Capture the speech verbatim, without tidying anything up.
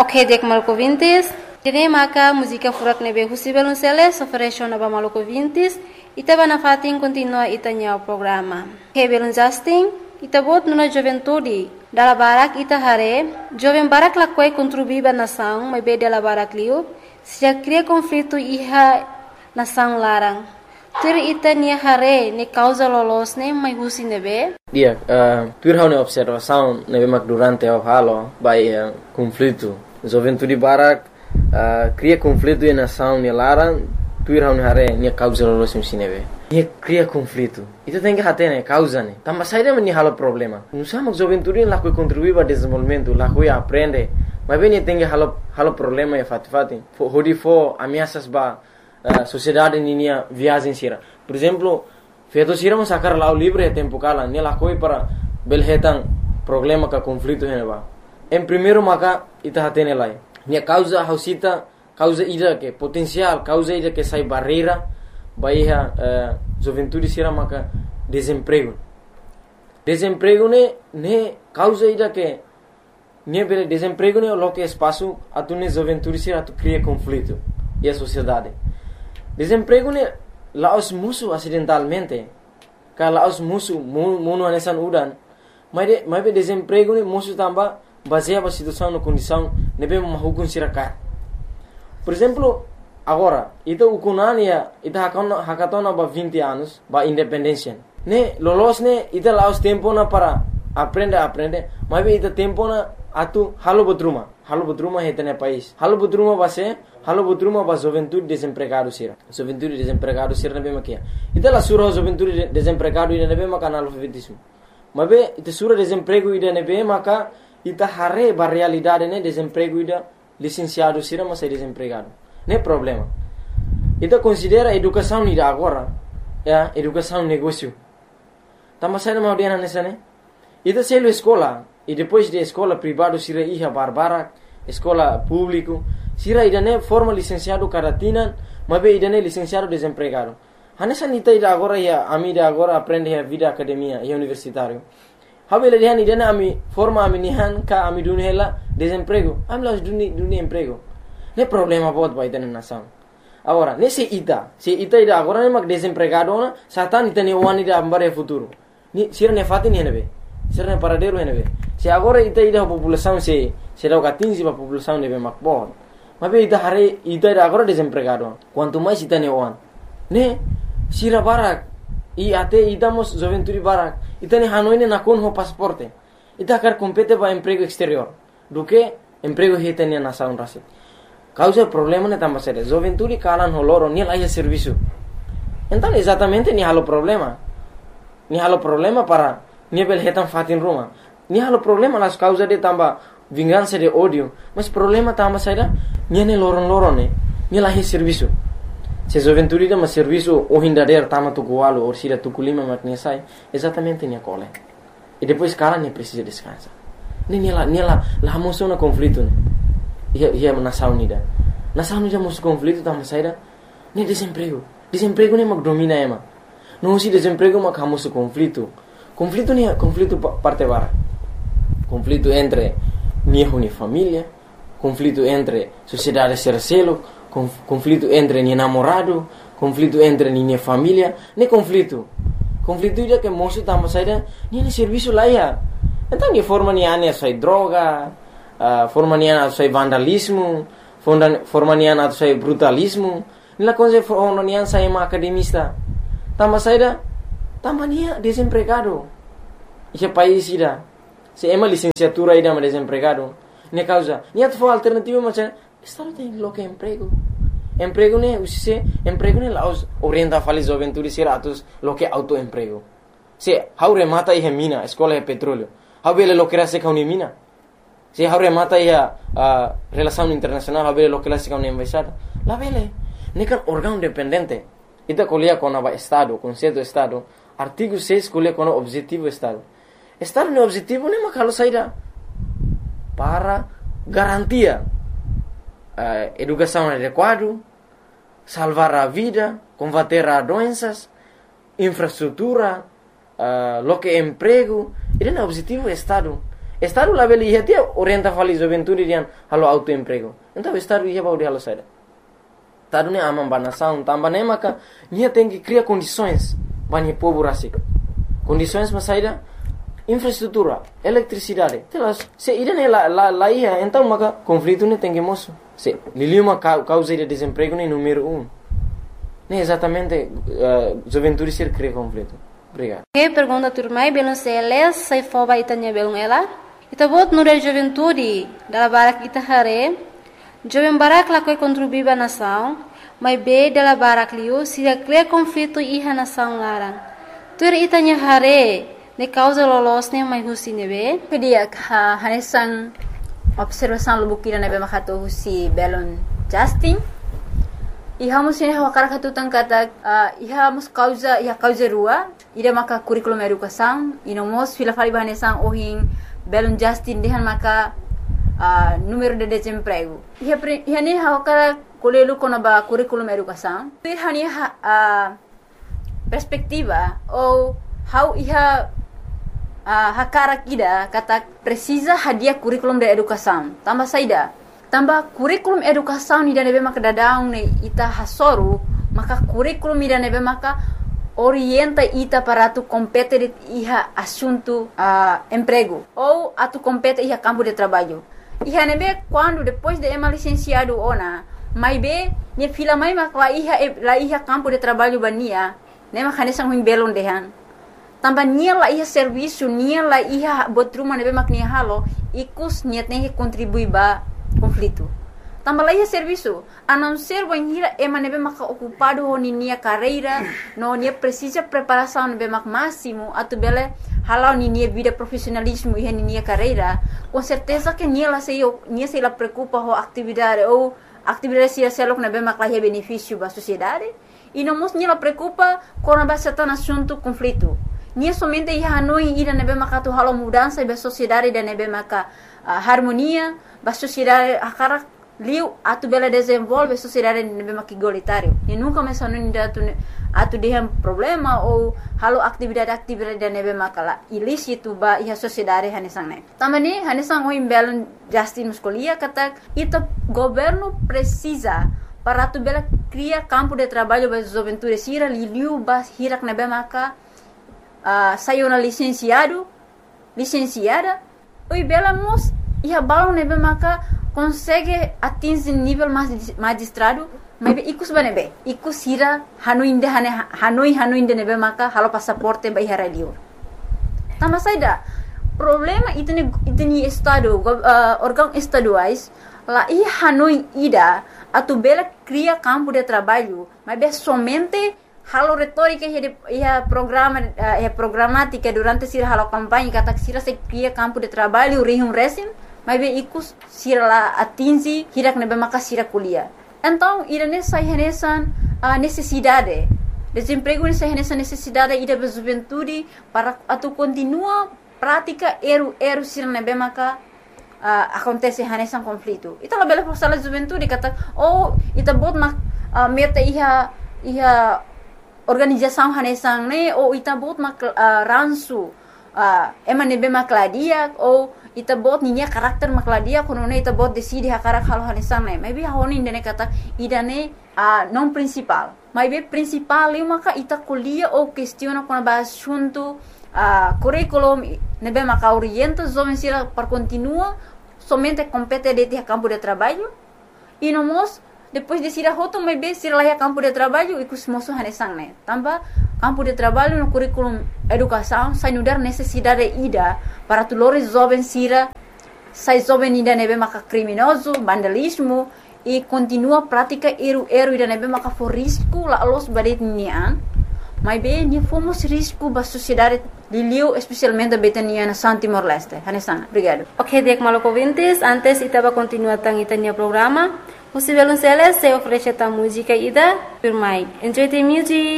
Ok, dek Maluco Vintes. Dene maka música furak nebe Husi Belunceles oferece naba Maluco Vintes. Ita bana fatin continua itanya o programa. Ok, Belun Justin. Ita bot nuna juventude. Dala barak ita hare. Jovem barak lakwai contribuiba nação, mas be dala barak liu. Se já cria conflito iha nação larang. Tur ita nia hare ne causa lolos ne mai husi nebe. Dia, uh, tur hau ne observação nebe mak durante o halo by uh, conflito. Juventude barak uh, cria conflito e nação ne larang. Tur hau ne hare nia causa lolos ne nebe. Nia cria conflito. Ita tem que hate ne causa ne. Tamba saída me ni halo problema. Não sama juventude lá que contribui para desenvolvimento, lá que aprende. Mas bem tem que halo halo problema e fati fati. Hodi fo ameaças ba Uh, sociedade ninia viagem sira. Por exemplo, feito sira mo sacar lá o livre é tempo cala, nela coi para belhetan problema ka conflito heneba. Em primeiro maka ita hatene lai. Nia causa hausita, causa ida que potencial, causa ida que sai barreira, baiha uh, juventude sira maka desemprego. Desemprego ne ne causa ida que ne bele desemprego ne lo que espaço atune juventude sira tu cria conflito e a sociedade. Desemprego ne laos musuh acidentalmente. Ka laos musuh muno anesan udan. Mas de mas be desemprego ne musuh tamba baseia ba situação no condição nebe mahukun siraka. Por exemplo, agora, ita ukunania ita hakona hakatona ba vinte anos ba independência. Ne lolos ne ita laos tempo na para aprende aprende, mas be ita tempo na atu halo botruma. Halo botruma hetene país. Halo botruma base Halo botruma ba juventude desempregado sira. Juventude desempregado sira nabe makia. Ita la sura juventude desempregado ida nabe maka analfabetismo. Mabe ita sura desemprego ida nabe maka ita hare ba realidade ne desemprego ida licenciado sira mas desempregado. Ne problema. Ita considera educação ida agora, ya, educação negócio. Tama sai ma dia nessa ne. Ita selo escola e depois de escola privado sira iha barbara, escola público sira idane forma licenciado caratina, mas be idane licenciado desempregado. Hanessa nita ida agora ya ami ida agora aprende a vida academia e universitário. Habele dihan idane ami forma ami nihan ka ami dunhela desemprego. Ami las duni duni emprego. Ne problema bot ba idane nação. Agora, nesse ita, se ita ida agora ne mag desempregado na, satan ita ne wani ida ambare futuro. Ni sira ne fati ne nebe. Sira ne paradero ne nebe. Se agora ita ida população se se dá quinze pa população nebe makbot. Mas ita hare ita ida agora desempregado. Quanto mais ita ne wan. Ne sira barak i ate ita mos juventude barak. Ita ne hanoi ne nakon ho pasaporte. Ita kar compete ba emprego exterior. Do que emprego hita ne nação rasit. Causa problema ne tamba sere. Juventude kalan ho loro ni laia serviço. Então exatamente ni halo problema. Ni halo problema para ni bel hetan fatin Roma. Ni halo problema las causa de tamba vingança de ódio, mas problema tamba saída niane loron-loron ne, ni lahi serviço. Se juventude da mas serviço o hindader tama tu goalo ou sira tu kulima matnia sai, exatamente nia cole. E depois cara ne precisa descansar. Ne nela nela la moção na conflito ne. Ia ia nação unida. Nação unida moção conflito tama saída ne desemprego. Desemprego ne mag domina ema. Não se desemprego mag hamoso conflito. Conflito ne conflito parte bara. Conflito entre nia uni família, conflito entre sociedade sercelo, conf, conflito entre nia namorado, conflito entre nia família, ne conflito. Conflito ida que moço tama saída, nia ne serviço lá ia. Então nia forma nia ania sai droga, uh, forma nia ania sai vandalismo, forma, forma nia ania sai brutalismo, nila coisa forma nia sai ma academista. Tama saída, tama nia desempregado. Esse país ida. Se ema licenciatura ida ma desempregado. Ne causa, nia tu alternativa macam estado tem lo que emprego. Emprego ne usise emprego ne laos orienta fali juventude siratus lo que autoemprego. Se haure mata e mina, escola e petróleo. Habele lo que era se kauni mina. Se haure mata e a uh, relação internacional, habele lo que era se kauni embaixada. La vele, ne kan órgão independente. Ita colia com a estado, conceito estado, artigo seis colia com o objetivo estado. Estado no objetivo ne makalo saída para garantia uh, educação adequada, salvar a vida, combater a doenças, infraestrutura, uh, lo que emprego. Ele é o objetivo do Estado. Estado lá beli ia dia orienta fali juventude dian halo autoemprego. Então estado ia bau de halo saida. Estado ne amam banação, tambah ne maka nia tem que criar condições bani povo rasik. Condições mas saida infraestrutura, eletricidade. Telas, se ida ne la la la ia, então maka conflito ne tem que moço. Se liliu uma causa de desemprego ne número um. Ne exatamente uh, juventude ser cria conflito. Obrigado. Que pergunta turmai belum seles sai foba itanya belum ela. Ita bot nura juventude dala barak ita hare. Jovem barak la koi contribuir ba nação, mas be dala barak liu se cria conflito iha nação larang. Tur itanya hare ne causa lolos ne mai husi nebe. Kedia ha hanesan observação lubukira nebe makato husi belon Justin. Iha mus ini hawakara katutan kata uh, iha mus causa iha causa rua ida maka curriculum educação ino mos fila fali bahanesan ohin belum Justin dehan maka uh, número de desemprego iha pre, iha ni hawakara kolelu kona ba curriculum educação iha ni ha, uh, perspectiva ou how iha uh, hakara kida kata precisa hadiah curriculum de educação tambah saida tambah kurikulum educação ni dane be maka dadaung ne ita hasoru maka kurikulum ni dane be maka orienta ita para tu compete iha assunto uh, emprego ou atu compete iha campo de trabalho iha nebe quando depois de ema licenciado ona mai be ne fila mai maka iha la iha campo de trabalho bania ne maka ne sang belon dehan tambah nia la iha serviço nia la iha botruma nebe mak nia halo ikus niat ne contribui ba conflito. Tambah lagi serviço, a não ser banhira ema nebe maka ocupado honi nia carreira, no nia precisa preparação nebe mak máximo, atu bele halau ni nia vida profissionalismo e ni nia carreira, com certeza que nia la sei nia sei la preocupa ho atividade ou atividade sia selok nebe mak lahi benefício ba sociedade, e não mos nia la preocupa com a certain assunto conflito. Nia somente ia hanoi ida nebe maka tu halau mudança ba sociedade da nebe maka uh, harmonia ba sociedade akara liu atu bela desenvolve sociedade nebe maka igualitário e nunca mais anu inda atu atu dehem problema ou halau atividade atividade da nebe maka la ilícito ba ia sociedade hanesang ne tamani hanesang o imbelon Justin muscolia kata ita governo precisa para atu bela cria campo de trabalho ba juventude sira liu ba hirak nebe maka Uh, saiu na licenciado, licenciada, oi bela mos ia balão nebe maka consegue atingir nível mais magistrado, mas be ikus banebe, ikus hira hanoi inde hane hanoi hanoi inde nebe maka halo passaporte ba ihara liur. Tambah saida problema itu ne itu ni estado uh, órgão estaduais lá ia hanoi ida atu bela cria campo de trabalho, mas be somente halo retórica ia programa ia programática durante sira halo campanha kata sira se cria campo de trabalho rihum resim mas be ikus sira la atingi hirak nebe maka sira kuliah então ira ne sai renesan a necessidade desemprego ne sai renesan necessidade ida be juventude para atu continua prática eru eru sira nebe maka uh, acontece renesan conflito ita la bela forsala juventude kata oh ita bot mak uh, meta iha iha organização hanesang ne ou ita bot mak uh, ransu uh, ema nebe makladia ou ita bot ninya karakter makladia kono ne ita bot decide hakarak halo hanesang ne maybe honi ndene kata idane uh, non principal maybe principal eu maka ita kuliah ou questiona kono ba assunto uh, curriculum nebe maka orienta jovem sira para continua somente compete de campo de trabalho e no mos depois de sira hoto mai be sira laia campo de trabalho e kus moso hanesang ne tambah campo de trabalho no curriculum educação sai nudar necessidade ida para tulores jovem sira sai jovem ida nebe maka criminoso vandalismo e continua prática eru eru ida nebe maka for risco la los badet nian mai be ni fomos risco ba sociedade liliu especialmente betania na San Timor Leste hanesang obrigado. Ok, dek maloko vintis antes itaba continua tang itania programa. Você vai lançar se oferece a música ida, por mais. Enjoy the music.